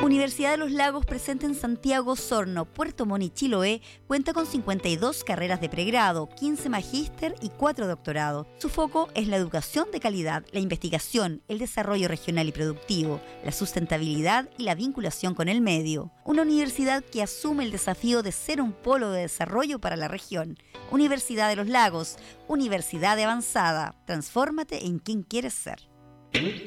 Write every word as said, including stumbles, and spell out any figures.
Universidad de los Lagos, presente en Santiago, Osorno, Puerto Montt y Chiloé, cuenta con cincuenta y dos carreras de pregrado, quince magíster y cuatro doctorados. Su foco es la educación de calidad, la investigación, el desarrollo regional y productivo, la sustentabilidad y la vinculación con el medio. Una universidad que asume el desafío de ser un polo de desarrollo para la región. Universidad de los Lagos, universidad de avanzada. Transfórmate en quien quieres ser.